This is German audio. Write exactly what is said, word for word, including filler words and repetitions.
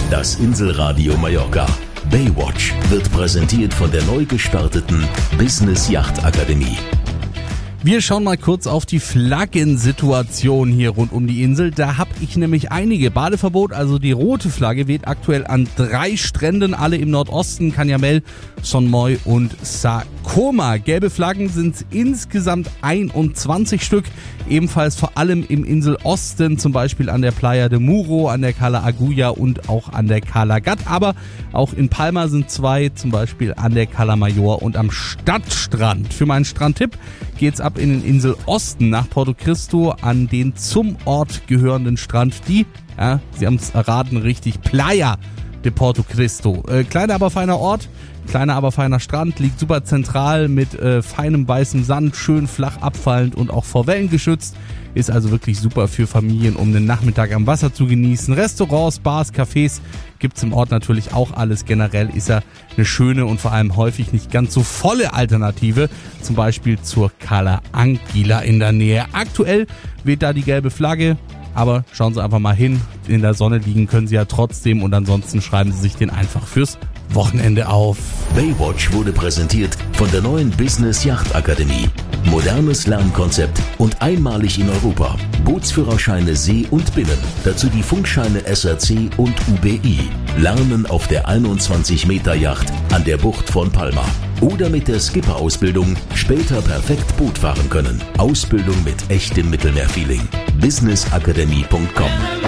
Das Inselradio Mallorca. Baywatch wird präsentiert von der neu gestarteten Business Yacht Akademie. Wir schauen mal kurz auf die Flaggensituation hier rund um die Insel. Da habe ich nämlich einige. Badeverbot, also die rote Flagge, weht aktuell an drei Stränden, alle im Nordosten, Canyamel, Son Moy und Sa Coma. Gelbe Flaggen sind insgesamt einundzwanzig Stück, ebenfalls vor allem im Inselosten, zum Beispiel an der Playa de Muro, an der Cala Agulla und auch an der Cala Gat. Aber auch in Palma sind zwei, zum Beispiel an der Cala Mayor und am Stadtstrand. Für meinen Strandtipp geht's ab in den Inselosten nach Porto Cristo an den zum Ort gehörenden Strand, die, ja, Sie haben es erraten, richtig, Playa de Porto Cristo. Äh, kleiner, aber feiner Ort, kleiner, aber feiner Strand, liegt super zentral mit äh, feinem weißem Sand, schön flach abfallend und auch vor Wellen geschützt. Ist also wirklich super für Familien, um den Nachmittag am Wasser zu genießen. Restaurants, Bars, Cafés gibt's im Ort natürlich auch alles. Generell ist er eine schöne und vor allem häufig nicht ganz so volle Alternative, zum Beispiel zur Cala Anguilla in der Nähe. Aktuell weht da die gelbe Flagge, aber schauen Sie einfach mal hin. In der Sonne liegen können Sie ja trotzdem und ansonsten schreiben Sie sich den einfach fürs Wochenende auf. Baywatch wurde präsentiert von der neuen Business Yacht Akademie. Modernes Lernkonzept und einmalig in Europa. Bootsführerscheine See und Binnen. Dazu die Funkscheine S R C und U B I. Lernen auf der einundzwanzig Meter Yacht an der Bucht von Palma. Oder mit der Skipper-Ausbildung später perfekt Boot fahren können. Ausbildung mit echtem Mittelmeerfeeling. business academy punkt com